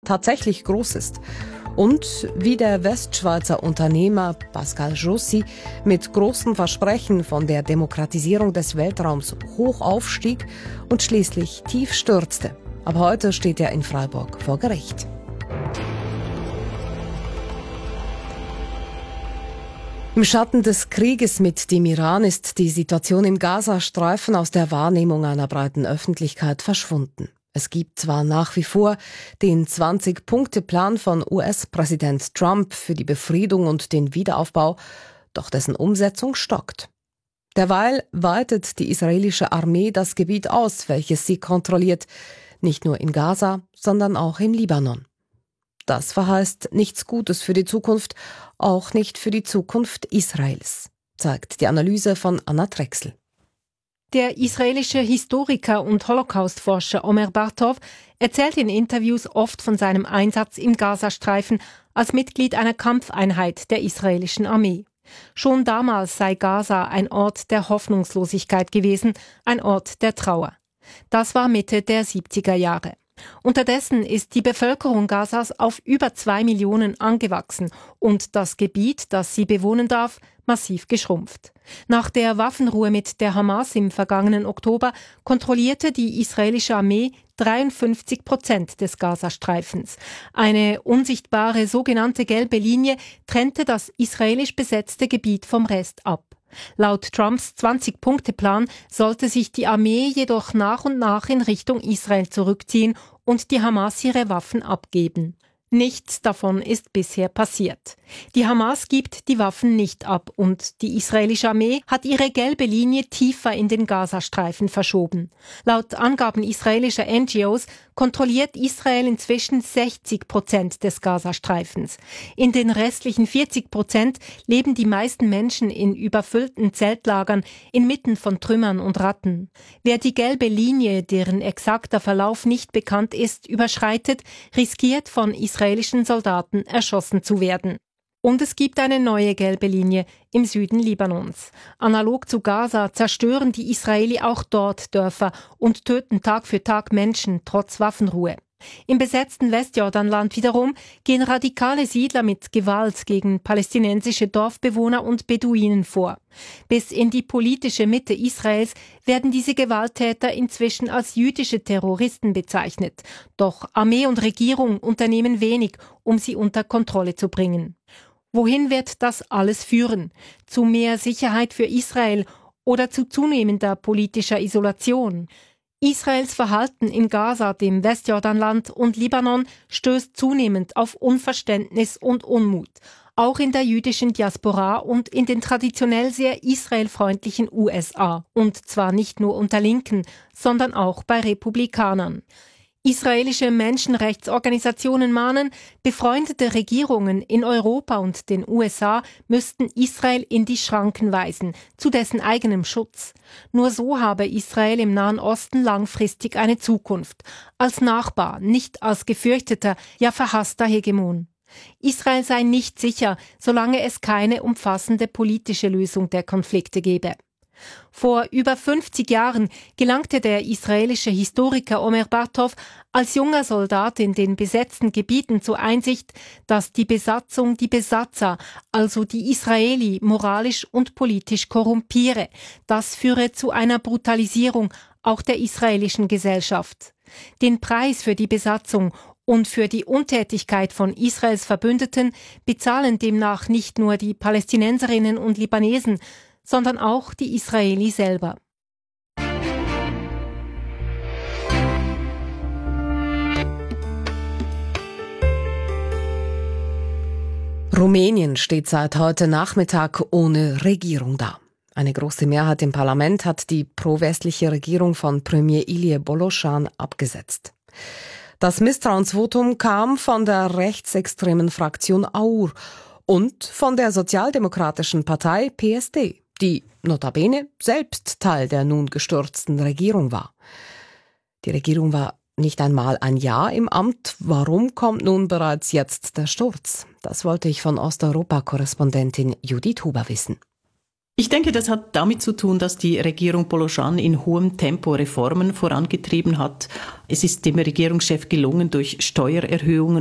tatsächlich groß ist. Und wie der Westschweizer Unternehmer Pascal Jossy mit großen Versprechen von der Demokratisierung des Weltraums hoch aufstieg und schließlich tief stürzte. Aber heute steht er in Freiburg vor Gericht. Im Schatten des Krieges mit dem Iran ist die Situation im Gazastreifen aus der Wahrnehmung einer breiten Öffentlichkeit verschwunden. Es gibt zwar nach wie vor den 20-Punkte-Plan von US-Präsident Trump für die Befriedung und den Wiederaufbau, doch dessen Umsetzung stockt. Derweil weitet die israelische Armee das Gebiet aus, welches sie kontrolliert, nicht nur in Gaza, sondern auch im Libanon. Das verheißt nichts Gutes für die Zukunft, auch nicht für die Zukunft Israels, zeigt die Analyse von Anna Drechsel. Der israelische Historiker und Holocaustforscher Omer Bartov erzählt in Interviews oft von seinem Einsatz im Gazastreifen als Mitglied einer Kampfeinheit der israelischen Armee. Schon damals sei Gaza ein Ort der Hoffnungslosigkeit gewesen, ein Ort der Trauer. Das war Mitte der 70er Jahre. Unterdessen ist die Bevölkerung Gazas auf über 2 Millionen angewachsen und das Gebiet, das sie bewohnen darf, massiv geschrumpft. Nach der Waffenruhe mit der Hamas im vergangenen Oktober kontrollierte die israelische Armee 53% des Gazastreifens. Eine unsichtbare sogenannte gelbe Linie trennte das israelisch besetzte Gebiet vom Rest ab. Laut Trumps 20-Punkte-Plan sollte sich die Armee jedoch nach und nach in Richtung Israel zurückziehen und die Hamas ihre Waffen abgeben. Nichts davon ist bisher passiert. Die Hamas gibt die Waffen nicht ab und die israelische Armee hat ihre gelbe Linie tiefer in den Gazastreifen verschoben. Laut Angaben israelischer NGOs kontrolliert Israel inzwischen 60% des Gazastreifens. In den restlichen 40% leben die meisten Menschen in überfüllten Zeltlagern inmitten von Trümmern und Ratten. Wer die gelbe Linie, deren exakter Verlauf nicht bekannt ist, überschreitet, riskiert von israelischen Soldaten erschossen zu werden. Und es gibt eine neue gelbe Linie im Süden Libanons. Analog zu Gaza zerstören die Israeli auch dort Dörfer und töten Tag für Tag Menschen trotz Waffenruhe. Im besetzten Westjordanland wiederum gehen radikale Siedler mit Gewalt gegen palästinensische Dorfbewohner und Beduinen vor. Bis in die politische Mitte Israels werden diese Gewalttäter inzwischen als jüdische Terroristen bezeichnet. Doch Armee und Regierung unternehmen wenig, um sie unter Kontrolle zu bringen. Wohin wird das alles führen? Zu mehr Sicherheit für Israel oder zu zunehmender politischer Isolation? Israels Verhalten in Gaza, dem Westjordanland und Libanon stößt zunehmend auf Unverständnis und Unmut. Auch in der jüdischen Diaspora und in den traditionell sehr israelfreundlichen USA. Und zwar nicht nur unter Linken, sondern auch bei Republikanern. Israelische Menschenrechtsorganisationen mahnen, befreundete Regierungen in Europa und den USA müssten Israel in die Schranken weisen, zu dessen eigenem Schutz. Nur so habe Israel im Nahen Osten langfristig eine Zukunft, als Nachbar, nicht als gefürchteter, ja verhasster Hegemon. Israel sei nicht sicher, solange es keine umfassende politische Lösung der Konflikte gebe. Vor über 50 Jahren gelangte der israelische Historiker Omer Bartov als junger Soldat in den besetzten Gebieten zur Einsicht, dass die Besatzung die Besatzer, also die Israeli, moralisch und politisch korrumpiere. Das führe zu einer Brutalisierung auch der israelischen Gesellschaft. Den Preis für die Besatzung und für die Untätigkeit von Israels Verbündeten bezahlen demnach nicht nur die Palästinenserinnen und Libanesen, sondern auch die Israeli selber. Rumänien steht seit heute Nachmittag ohne Regierung da. Eine große Mehrheit im Parlament hat die pro-westliche Regierung von Premier Ilie Boloșan abgesetzt. Das Misstrauensvotum kam von der rechtsextremen Fraktion AUR und von der sozialdemokratischen Partei PSD, die notabene selbst Teil der nun gestürzten Regierung war. Die Regierung war nicht einmal ein Jahr im Amt. Warum kommt nun bereits jetzt der Sturz? Das wollte ich von Osteuropa-Korrespondentin Judith Huber wissen. Ich denke, das hat damit zu tun, dass die Regierung Boloșan in hohem Tempo Reformen vorangetrieben hat. Es ist dem Regierungschef gelungen, durch Steuererhöhungen